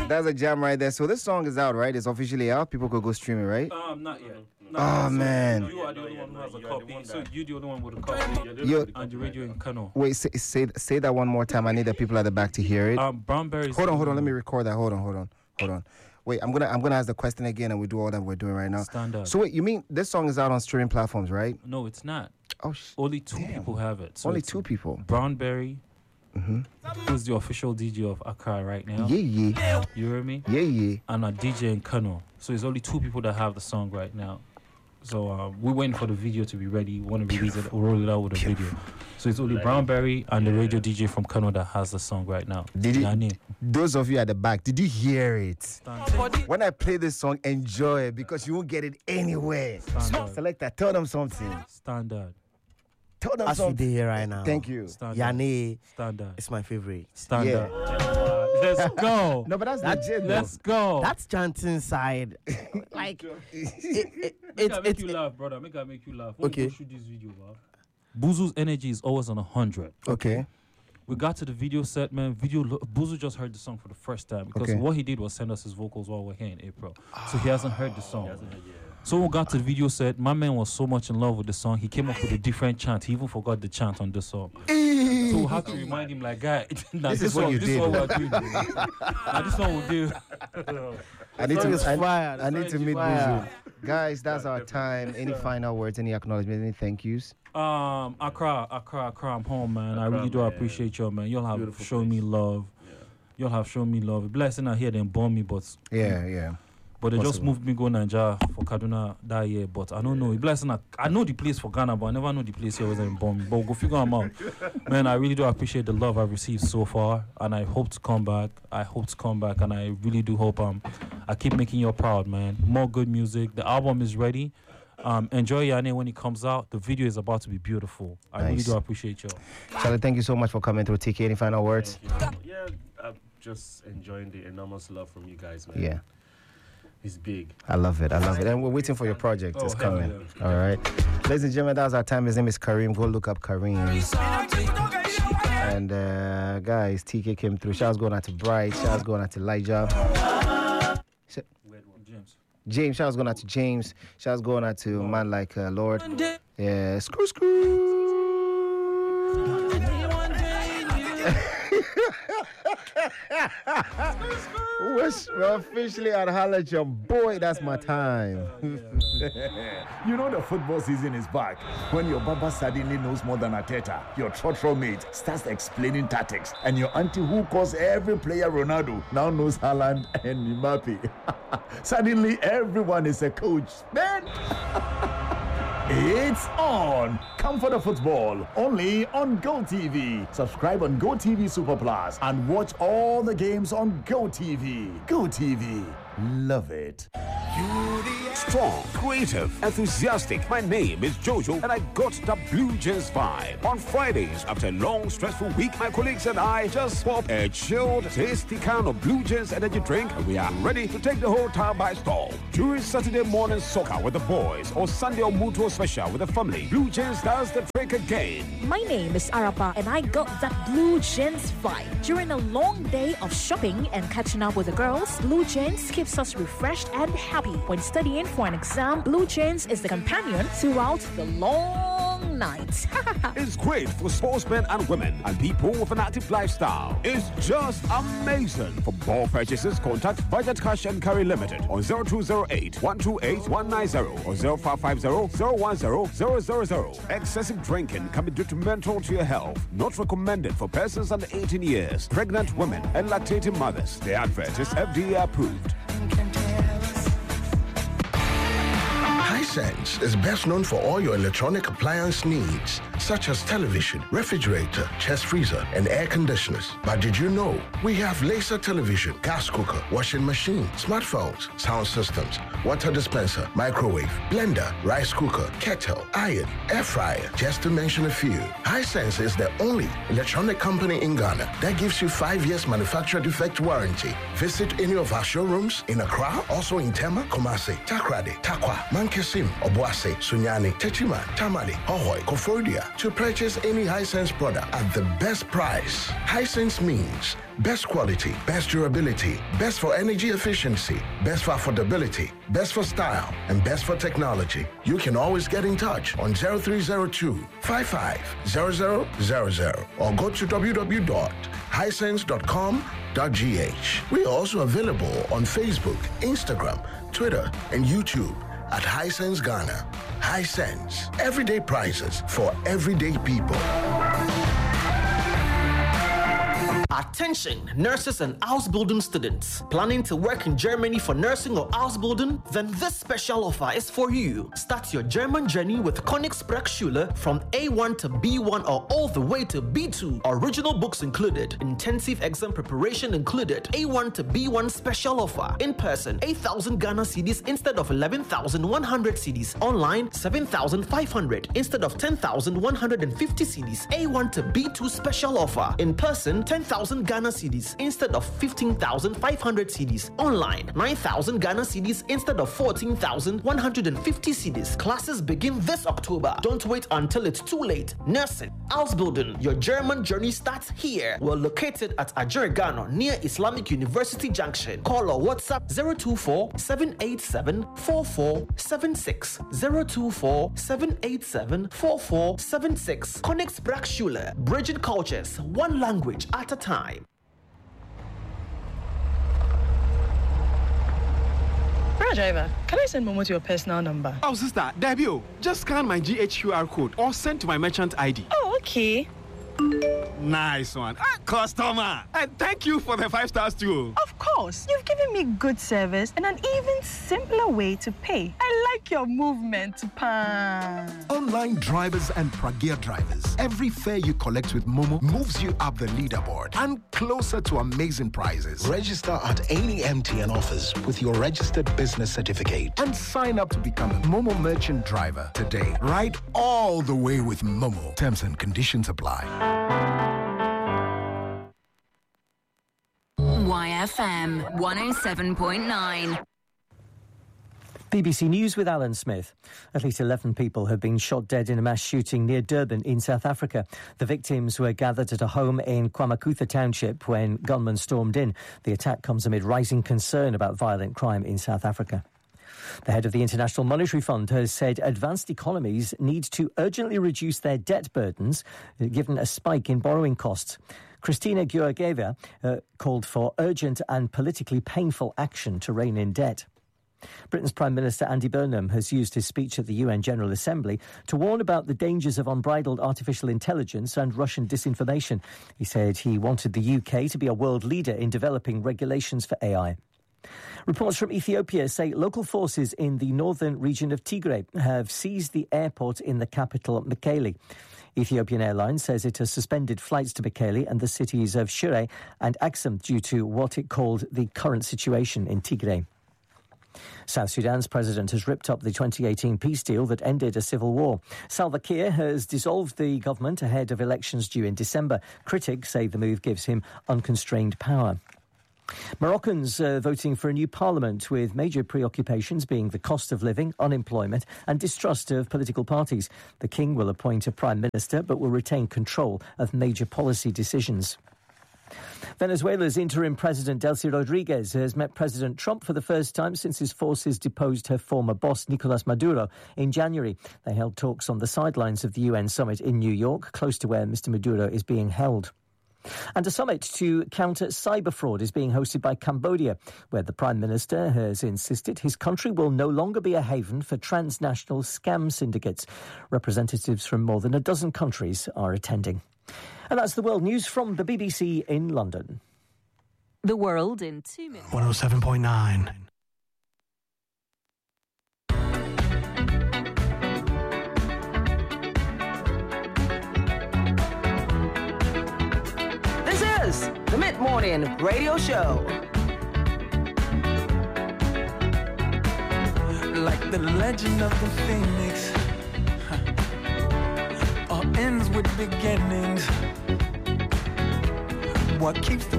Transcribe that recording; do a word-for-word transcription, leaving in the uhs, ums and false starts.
That's a jam right there. So this song is out, right? It's officially out. People could go stream it, right? Um, not yet. No, oh so man. You are the only one who has a copy. So you the only one with a copy. Yo, and the radio in Kano. Wait, say, say say that one more time. I need the people at the back to hear it. Um, Brownberry. Hold on, hold on. Let me record that. Hold on, hold on, hold on. Wait, I'm gonna I'm gonna ask the question again, and we do all that we're doing right now. Standard. So wait, you mean this song is out on streaming platforms, right? No, it's not. Oh, sh- only two damn. people have it. So Only two people. Brownberry, mm-hmm. who's the official D J of Accra right now. Yeah, yeah. You hear me? Yeah, yeah. And a D J in Kano. So it's only two people that have the song right now. So uh, we're waiting for the video to be ready. We want to release it or roll it out with a video. So it's only Brownberry and the radio D J from Kano that has the song right now. Did you, Yanni. those of you at the back, did you hear it? Standard. When I play this song, enjoy it because you won't get it anywhere. Standard. Selector, tell them something. Standard. Tell them As something. we did here right now. Thank you. Standard. Yanni Standard. is my favorite. Standard. Yeah. Let's go. No, but that's That's- legit. Let's though. go. That's chanting side. like, it, it, Make it, I make it, you laugh, brother. Make I make you laugh. When Okay. we go shoot this video, bro. Buzu's energy is always on a hundred. Okay. We got to the video set, man. Video. Lo- Buzu just heard the song for the first time because Okay. what he did was send us his vocals while we're here in April. So he hasn't heard the song. So we got to the video set. My man was so much in love with the song. He came up with a different chant. He even forgot the chant on the song. So we have to remind him, like, guy, nah, This this, is what one, you this did. What we're doing. Nah, this one we do. I need song to is I, fire. I The need song to is meet fire. Buzu. Guys, that's our time. Any final words, any acknowledgement, any thank yous? Um, Accra, Accra, Accra, I'm home, man. I really do man. appreciate y'all, man. Y'all have Beautiful shown me love. Y'all have shown me love. Blessing out here, then bomb me, but Yeah, yeah. but they just Possible. moved me go Nigeria for Kaduna that year. But I don't know. Blessing, I, I know the place for Ghana, but I never know the place here wasn't bomb me. But we'll go figure them out. Man, I really do appreciate the love I've received so far, and I hope to come back. I hope to come back, and I really do hope um I keep making you proud, man. More good music. The album is ready. Um, enjoy Yane when it comes out. The video is about to be beautiful. I really Nice. do appreciate y'all. Charlie, thank you so much for coming through. T K, any final words? Yeah, I'm just enjoying the enormous love from you guys, man. Yeah. It's big. I love it. I love it. And we're waiting for your project. Oh, It's hell coming. yeah. All right. Ladies and gentlemen, that's our time. His name is Kareem. Go look up Kareem. And uh, guys, T K came through. Shouts going out to Bright. Shouts going out to Elijah. Sh- James. James. Shouts going out to James. Shouts going out to a man like uh, Lord. Yeah. Screw, screw. Wish we're officially at Halacha. Boy, that's my time. You know the football season is back. When your baba suddenly knows more than a teta, your trotro mate starts explaining tactics, and your auntie who calls every player Ronaldo now knows Haaland and Mbappe. Suddenly, everyone is a coach. Man! It's on! Come for the football, only on GoTV. Subscribe on GoTV Super Plus and watch all the games on GoTV. GoTV, love it. Strong, creative, enthusiastic. My name is Jojo, and I got the Blue Jeans vibe. On Fridays, after a long, stressful week, my colleagues and I just pop a chilled, tasty can of Blue Jeans energy drink, and we are ready to take the whole town by storm. During Saturday morning soccer with the boys, or Sunday or Mutual special with the family, Blue Jeans does the trick again. My name is Arapa, and I got that Blue Jeans vibe. During a long day of shopping and catching up with the girls, Blue Jeans keeps us refreshed and happy. When studying for an exam, Blue Jeans is the companion throughout the long nights. It's great for sportsmen and women and people with an active lifestyle. It's just amazing. For more purchases, contact Budget Cash and Carry Limited on zero two zero eight, one two eight, one nine zero or zero five five zero, zero one zero, zero zero zero. Excessive drinking can be detrimental to your health. Not recommended for persons under eighteen years, pregnant women, and lactating mothers. The advert is F D A approved. Hisense is best known for all your electronic appliance needs, such as television, refrigerator, chest freezer, and air conditioners. But did you know we have laser television, gas cooker, washing machine, smartphones, sound systems, water dispenser, microwave, blender, rice cooker, kettle, iron, air fryer, just to mention a few. Hisense is the only electronic company in Ghana that gives you five years manufacturer defect warranty. Visit any of our showrooms in Accra, also in Tema, Kumasi, Takrade, Takwa, Mankesim, Ashim, Obuase, Sunyani, Techiman, Tamale, Hohoy, Kofodia to purchase any Hisense product at the best price. Hisense means best quality, best durability, best for energy efficiency, best for affordability, best for style, and best for technology. You can always get in touch on zero three zero two, five five zero zero zero zero or go to w w w dot hisense dot com dot g h. We are also available on Facebook, Instagram, Twitter, and YouTube at Hisense Ghana. Hisense, everyday prices for everyday people. Attention, nurses and Ausbildung students. Planning to work in Germany for nursing or Ausbildung? Then this special offer is for you. Start your German journey with Königsberg-Schule from A one to B one or all the way to B two. Original books included. Intensive exam preparation included. A one to B one special offer. In person, eight thousand Ghana cedis instead of eleven thousand one hundred cedis. Online, seven thousand five hundred instead of ten thousand one hundred fifty cedis. A one to B two special offer. In person, ten thousand Ghana cedis instead of fifteen thousand five hundred cedis. Online, nine thousand Ghana cedis instead of fourteen thousand one hundred fifty cedis. Classes begin this October. Don't wait until it's too late. Nursing, Ausbildung, your German journey starts here. We're located at Ajerigano near Islamic University Junction. Call or WhatsApp zero two four, seven eight seven, four four seven six. zero two four, seven eight seven, four four seven six. Königsberg-Schule, bridging cultures, one language at a time. Driver, can I send Momo to your personal number? Oh, sister, Debut, just scan my G H Q R code or send to my merchant I D. Oh, okay. Nice one. Ah, customer. And thank you for the five stars too. Of course. You've given me good service and an even simpler way to pay. I like your movement, Pan. Online drivers and Pragea drivers. Every fare you collect with Momo moves you up the leaderboard and closer to amazing prizes. Register at any M T N office with your registered business certificate. And sign up to become a Momo merchant driver today. Ride all the way with Momo. Terms and conditions apply. Y F M one oh seven point nine. B B C News with Alan Smith. At least eleven people have been shot dead in a mass shooting near Durban in South Africa. The victims were gathered at a home in Kwamakutha Township when gunmen stormed in. The attack comes amid rising concern about violent crime in South Africa. The head of the International Monetary Fund has said advanced economies need to urgently reduce their debt burdens, given a spike in borrowing costs. Christina Georgieva uh, called for urgent and politically painful action to rein in debt. Britain's Prime Minister Andy Burnham has used his speech at the U N General Assembly to warn about the dangers of unbridled artificial intelligence and Russian disinformation. He said he wanted the U K to be a world leader in developing regulations for A I. Reports from Ethiopia say local forces in the northern region of Tigray have seized the airport in the capital, Mekelle. Ethiopian Airlines says it has suspended flights to Mekelle and the cities of Shire and Aksum due to what it called the current situation in Tigray. South Sudan's president has ripped up the twenty eighteen peace deal that ended a civil war. Salva Kiir has dissolved the government ahead of elections due in December. Critics say the move gives him unconstrained power. Moroccans uh, voting for a new parliament with major preoccupations being the cost of living, unemployment and distrust of political parties. The king will appoint a prime minister but will retain control of major policy decisions. Venezuela's interim president Delcy Rodriguez has met President Trump for the first time since his forces deposed her former boss Nicolas Maduro in January. They held talks on the sidelines of the U N summit in New York, close to where Mister Maduro is being held. And a summit to counter cyber fraud is being hosted by Cambodia, where the Prime Minister has insisted his country will no longer be a haven for transnational scam syndicates. Representatives from more than a dozen countries are attending. And that's the world news from the B B C in London. The world in two minutes. one oh seven point nine. The Mid-Morning Radio Show. Like the legend of the Phoenix, huh. All ends with beginnings. What keeps the